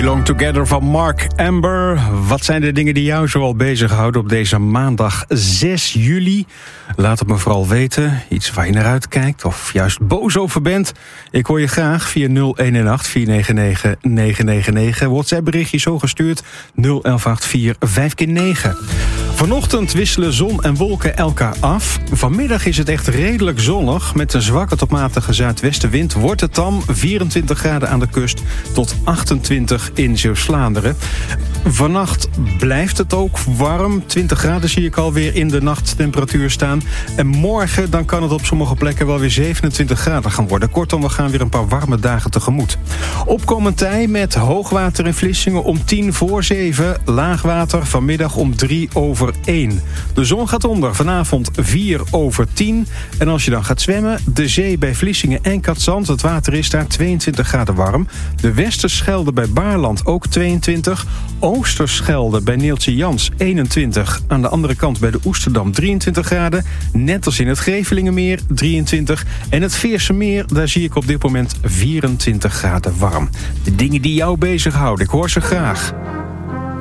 Belong Together van Mark Amber. Wat zijn de dingen die jou zoal bezighouden op deze maandag 6 juli? Laat het me vooral weten. Iets waar je naar uitkijkt of juist boos over bent. Ik hoor je graag via 0118 499 999. WhatsApp berichtje zo gestuurd 0184 5x9. Vanochtend wisselen zon en wolken elkaar af. Vanmiddag is het echt redelijk zonnig. Met een zwakke tot matige zuidwestenwind wordt het dan 24 graden aan de kust tot 28 in Zeeuws-Vlaanderen. Vannacht blijft het ook warm. 20 graden zie ik alweer in de nachttemperatuur staan. En morgen dan kan het op sommige plekken wel weer 27 graden gaan worden. Kortom, we gaan weer een paar warme dagen tegemoet. Opkomend tij met hoogwater in Vlissingen om 7:10. Laagwater vanmiddag om 1:03. De zon gaat onder vanavond 4:10. En als je dan gaat zwemmen, de zee bij Vlissingen en Katzand. Het water is daar 22 graden warm. De Westerschelde bij Baarland ook 22. Oosterschelde bij Neeltje Jans 21. Aan de andere kant bij de Oesterdam 23 graden. Net als in het Grevelingenmeer 23. En het Veersemeer, daar zie ik op dit moment 24 graden warm. De dingen die jou bezighouden, ik hoor ze graag.